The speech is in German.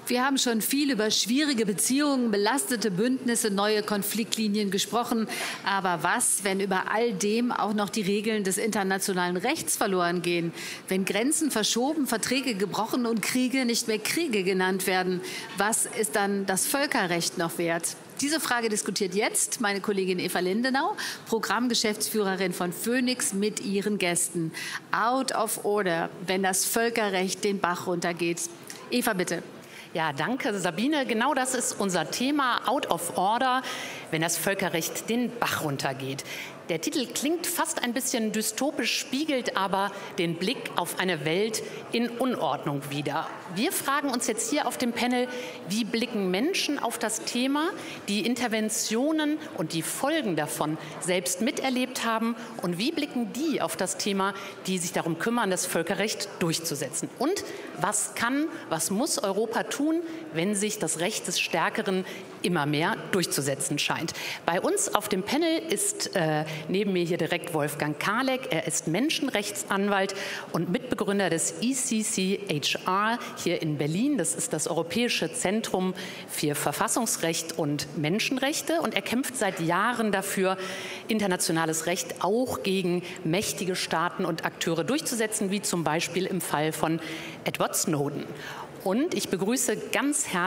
Wir haben schon viel über schwierige Beziehungen, belastete Bündnisse, neue Konfliktlinien gesprochen. Aber was, wenn über all dem auch noch die Regeln des internationalen Rechts verloren gehen? Wenn Grenzen verschoben, Verträge gebrochen und Kriege nicht mehr Kriege genannt werden? Was ist dann das Völkerrecht noch wert? Diese Frage diskutiert jetzt meine Kollegin Eva Lindenau, Programmgeschäftsführerin von Phoenix, mit ihren Gästen. Out of order, wenn das Völkerrecht den Bach runtergeht. Eva, bitte. Ja, danke, Sabine. Genau das ist unser Thema, Out of Order, wenn das Völkerrecht den Bach runtergeht. Der Titel klingt fast ein bisschen dystopisch, spiegelt aber den Blick auf eine Welt in Unordnung wider. Wir fragen uns jetzt hier auf dem Panel, wie blicken Menschen auf das Thema, die Interventionen und die Folgen davon selbst miterlebt haben, und wie blicken die auf das Thema, die sich darum kümmern, das Völkerrecht durchzusetzen. Und was kann, was muss Europa tun, wenn sich das Recht des Stärkeren immer mehr durchzusetzen scheint? Bei uns auf dem Panel ist neben mir hier direkt Wolfgang Karleck. Er ist Menschenrechtsanwalt und Mitbegründer des ECCHR hier in Berlin. Das ist das Europäische Zentrum für Verfassungsrecht und Menschenrechte. Und er kämpft seit Jahren dafür, internationales Recht auch gegen mächtige Staaten und Akteure durchzusetzen, wie zum Beispiel im Fall von Edward Snowden. Und ich begrüße ganz herzlich